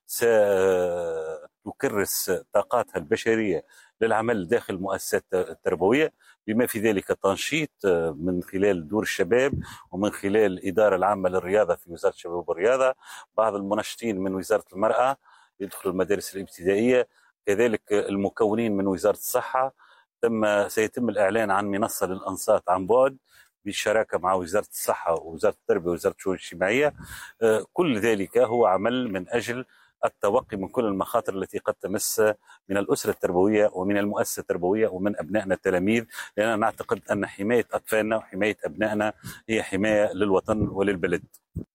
ستكرس طاقاتها البشرية للعمل داخل المؤسسات التربوية، بما في ذلك تنشيط من خلال دور الشباب ومن خلال الإدارة العامة للرياضة في وزارة الشباب والرياضة، بعض المنشطين من وزارة المرأة يدخلوا المدارس الابتدائية، كذلك المكونين من وزارة الصحة. سيتم الإعلان عن منصة للأنصات عن بعد بالشراكة مع وزارة الصحة ووزارة التربية ووزارة الشؤون الاجتماعية. كل ذلك هو عمل من أجل التوقي من كل المخاطر التي قد تمس من الأسرة التربوية ومن المؤسسة التربوية ومن أبنائنا التلاميذ، لأننا نعتقد أن حماية أطفالنا وحماية أبنائنا هي حماية للوطن وللبلد.